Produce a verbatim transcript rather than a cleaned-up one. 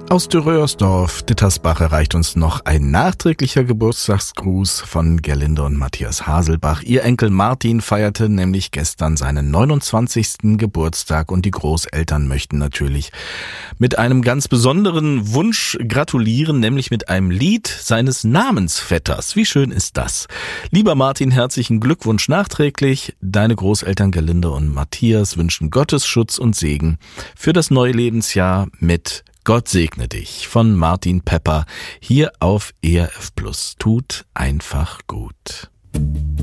Aus Dürröersdorf, Dittersbach, erreicht uns noch ein nachträglicher Geburtstagsgruß von Gerlinde und Matthias Haselbach. Ihr Enkel Martin feierte nämlich gestern seinen neunundzwanzigsten Geburtstag und die Großeltern möchten natürlich mit einem ganz besonderen Wunsch gratulieren, nämlich mit einem Lied seines Namensvetters. Wie schön ist das? Lieber Martin, herzlichen Glückwunsch nachträglich. Deine Großeltern Gerlinde und Matthias wünschen Gottes Schutz und Segen für das neue Lebensjahr mit Gott segne dich von Martin Pepper hier auf E R F Plus. Tut einfach gut.